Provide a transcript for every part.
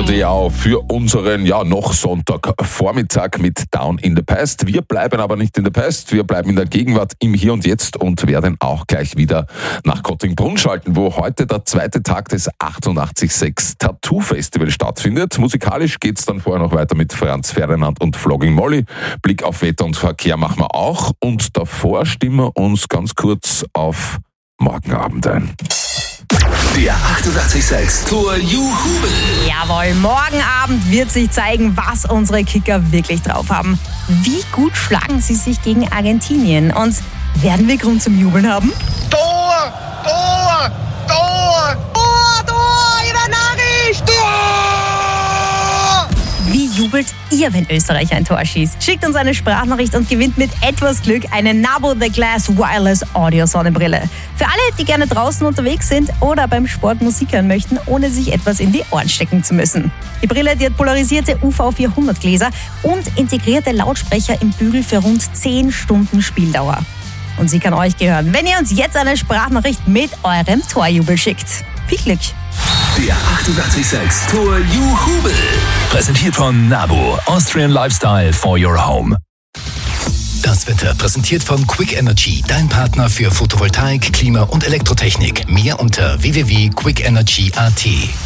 Triau für unseren, noch Sonntagvormittag mit Down in the Past. Wir bleiben aber nicht in the Past, wir bleiben in der Gegenwart, im Hier und Jetzt und werden auch gleich wieder nach Kottingbrunn schalten, wo heute der zweite Tag des 88.6 Tattoo Festival stattfindet. Musikalisch geht's dann vorher noch weiter mit Franz Ferdinand und Flogging Molly. Blick auf Wetter und Verkehr machen wir auch und davor stimmen wir uns ganz kurz auf morgen Abend ein. Der 88.6 Tour Juchubel. Jawohl, morgen Abend wird sich zeigen, was unsere Kicker wirklich drauf haben. Wie gut schlagen sie sich gegen Argentinien? Und werden wir Grund zum Jubeln haben? Tor! Tor! Tor! Tor! Tor! In der Nachricht! Tor! Wie jubelt ihr, wenn Österreich ein Tor schießt? Schickt uns eine Sprachnachricht und gewinnt mit etwas Glück eine Nabo The Glass Wireless Audio Sonnenbrille. Für alle, die gerne draußen unterwegs sind oder beim Sport Musik hören möchten, ohne sich etwas in die Ohren stecken zu müssen. Die Brille, die hat polarisierte UV400 Gläser und integrierte Lautsprecher im Bügel für rund 10 Stunden Spieldauer. Und sie kann euch gehören, wenn ihr uns jetzt eine Sprachnachricht mit eurem Torjubel schickt. Viel Glück! Der 88.6 Tour Juchubel. Präsentiert von Nabo, Austrian Lifestyle for your home. Das Wetter präsentiert von Quick Energy, dein Partner für Photovoltaik, Klima und Elektrotechnik. Mehr unter www.quickenergy.at.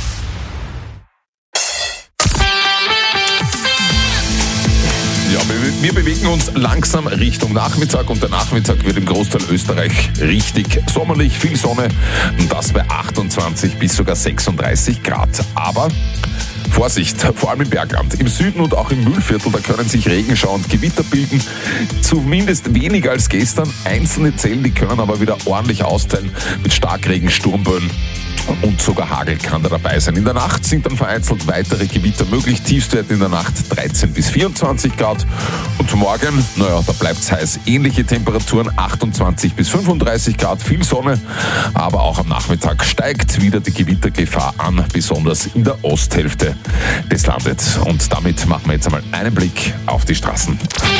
Ja, wir bewegen uns langsam Richtung Nachmittag und der Nachmittag wird im Großteil Österreich richtig sommerlich, viel Sonne und das bei 28 bis sogar 36 Grad. Aber Vorsicht, vor allem im Bergland, im Süden und auch im Mühlviertel, da können sich Regenschauer und Gewitter bilden. Zumindest weniger als gestern. Einzelne Zellen, die können aber wieder ordentlich austeilen mit Starkregen, Sturmböen. Und sogar Hagel kann da dabei sein. In der Nacht sind dann vereinzelt weitere Gewitter möglich. Tiefstwerte in der Nacht 13 bis 24 Grad. Und morgen, da bleibt's heiß. Ähnliche Temperaturen 28 bis 35 Grad. Viel Sonne, aber auch am Nachmittag steigt wieder die Gewittergefahr an, besonders in der Osthälfte des Landes. Und damit machen wir jetzt einmal einen Blick auf die Straßen.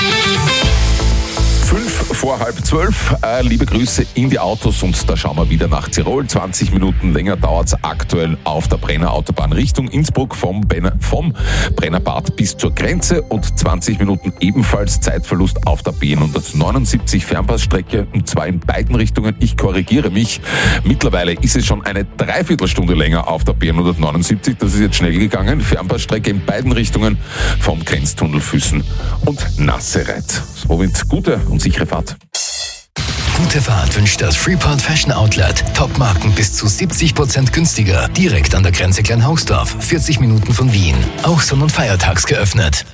11:55, liebe Grüße in die Autos und da schauen wir wieder nach Tirol. 20 Minuten länger dauert es aktuell auf der Brenner Autobahn Richtung Innsbruck vom Brennerbad bis zur Grenze und 20 Minuten ebenfalls Zeitverlust auf der B179 Fernpassstrecke und zwar in beiden Richtungen. Ich korrigiere mich. Mittlerweile ist es schon eine Dreiviertelstunde länger auf der B179. Das ist jetzt schnell gegangen. Fernpassstrecke in beiden Richtungen vom Grenztunnel Füssen und Nassereit. Somit gute und sichere Fahrt. Gute Fahrt wünscht das Freeport Fashion Outlet. Top-Marken bis zu 70% günstiger. Direkt an der Grenze Kleinhausdorf, 40 Minuten von Wien. Auch sonn- und feiertags geöffnet.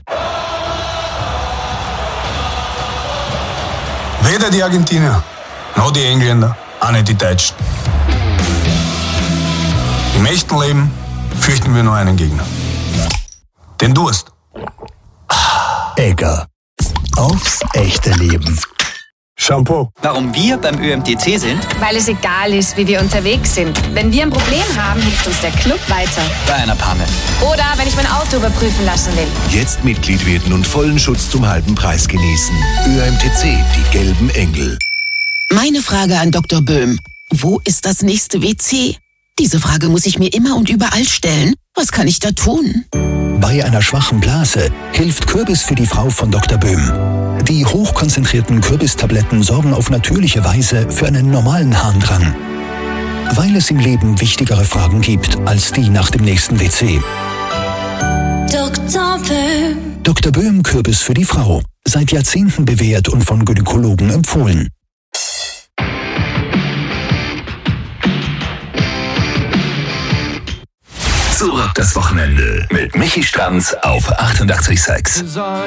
Weder die Argentinier, noch die Engländer, auch nicht die Deutschen. Im echten Leben fürchten wir nur einen Gegner. Den Durst. Egger. Aufs echte Leben. Shampoo. Warum wir beim ÖMTC sind? Weil es egal ist, wie wir unterwegs sind. Wenn wir ein Problem haben, hilft uns der Club weiter. Bei einer Panne. Oder wenn ich mein Auto überprüfen lassen will. Jetzt Mitglied werden und vollen Schutz zum halben Preis genießen. ÖMTC, die gelben Engel. Meine Frage an Dr. Böhm. Wo ist das nächste WC? Diese Frage muss ich mir immer und überall stellen. Was kann ich da tun? Bei einer schwachen Blase hilft Kürbis für die Frau von Dr. Böhm. Die hochkonzentrierten Kürbistabletten sorgen auf natürliche Weise für einen normalen Harndrang. Weil es im Leben wichtigere Fragen gibt als die nach dem nächsten WC. Dr. Böhm. Dr. Böhm Kürbis für die Frau. Seit Jahrzehnten bewährt und von Gynäkologen empfohlen. Zurück das Wochenende mit Michi Stranz auf 88.6.